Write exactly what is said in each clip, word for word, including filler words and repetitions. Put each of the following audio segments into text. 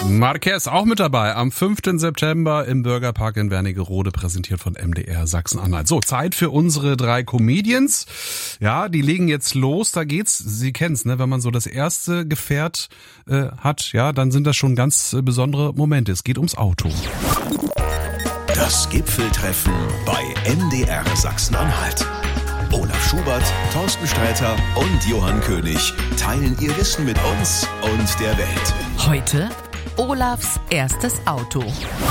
Marquez auch mit dabei am fünften September im Bürgerpark in Wernigerode, präsentiert von M D R Sachsen-Anhalt. So, Zeit für unsere drei Comedians. Ja, die legen jetzt los, da geht's, Sie kennen's, ne, wenn man so das erste Gefährt äh, hat, ja, dann sind das schon ganz äh, besondere Momente. Es geht ums Auto. Das Gipfeltreffen bei M D R Sachsen-Anhalt. Olaf Schubert, Thorsten Sträter und Johann König teilen ihr Wissen mit uns und der Welt. Heute Olafs erstes Auto.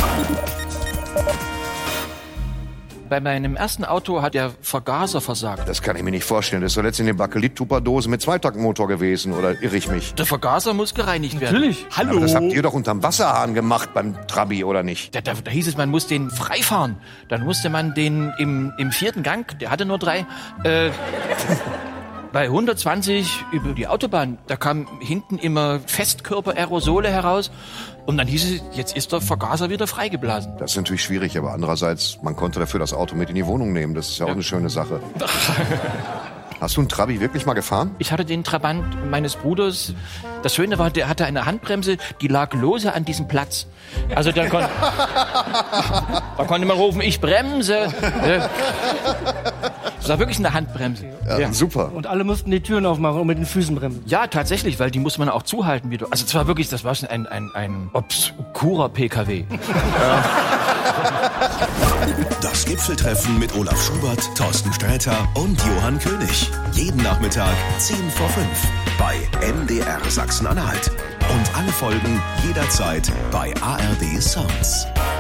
Bei meinem ersten Auto hat der Vergaser versagt. Das kann ich mir nicht vorstellen. Das ist doch letztendlich eine Bakelit-Tupperdose mit Zweitaktmotor gewesen, oder irre ich mich? Der Vergaser muss gereinigt werden. Natürlich. Hallo. Aber das habt ihr doch unterm Wasserhahn gemacht beim Trabi, oder nicht? Da, da, da hieß es, man muss den freifahren. Dann musste man den im, im vierten Gang, der hatte nur drei, äh, bei hundertzwanzig über die Autobahn, da kam hinten immer Festkörper-Aerosole heraus. Und dann hieß es, jetzt ist der Vergaser wieder freigeblasen. Das ist natürlich schwierig, aber andererseits, man konnte dafür das Auto mit in die Wohnung nehmen. Das ist ja auch eine schöne Sache. Hast du einen Trabi wirklich mal gefahren? Ich hatte den Trabant meines Bruders. Das Schöne war, der hatte eine Handbremse, die lag lose an diesem Platz. Also da, kon da konnte man rufen, ich bremse. Das war wirklich eine Handbremse. Ja, ja. Super. Und alle mussten die Türen aufmachen und mit den Füßen bremsen. Ja, tatsächlich, weil die muss man auch zuhalten wieder. Also es war wirklich, das war schon ein, ein, ein obskurer P K W. Das Gipfeltreffen mit Olaf Schubert, Thorsten Sträter und Johann König. Jeden Nachmittag zehn vor fünf bei M D R Sachsen-Anhalt. Und alle Folgen jederzeit bei A R D Sounds.